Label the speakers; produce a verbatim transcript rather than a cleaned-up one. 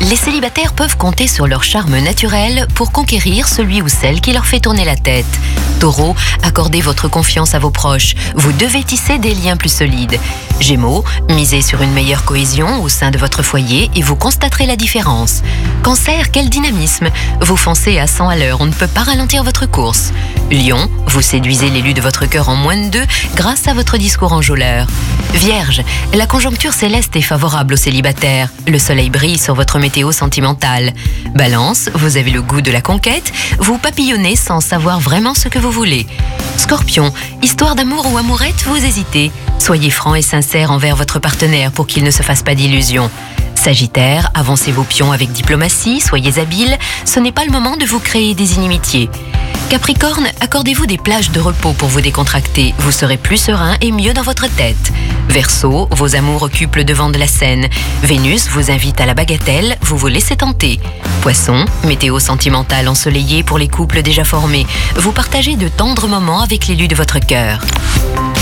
Speaker 1: Les célibataires peuvent compter sur leur charme naturel pour conquérir celui ou celle qui leur fait tourner la tête. Taureau, accordez votre confiance à vos proches. Vous devez tisser des liens plus solides. Gémeaux, misez sur une meilleure cohésion au sein de votre foyer et vous constaterez la différence. Cancer, quel dynamisme! Vous foncez à cent à l'heure, on ne peut pas ralentir votre course. Lion, vous séduisez l'élu de votre cœur en moins de deux grâce à votre discours enjôleur. Vierge, la conjoncture céleste est favorable aux célibataires. Le soleil brille sur votre météo sentimentale. Balance, vous avez le goût de la conquête, vous papillonnez sans savoir vraiment ce que vous voulez. Scorpion, histoire d'amour ou amourette, vous hésitez. Soyez franc et sincère envers votre partenaire pour qu'il ne se fasse pas d'illusions. Sagittaire, avancez vos pions avec diplomatie, soyez habile, ce n'est pas le moment de vous créer des inimitiés. Capricorne, accordez-vous des plages de repos pour vous décontracter, vous serez plus serein et mieux dans votre tête. Verseau, vos amours occupent le devant de la scène. Vénus vous invite à la bagatelle, vous vous laissez tenter. Poisson, météo sentimentale ensoleillée pour les couples déjà formés. Vous partagez de tendres moments avec l'élu de votre cœur.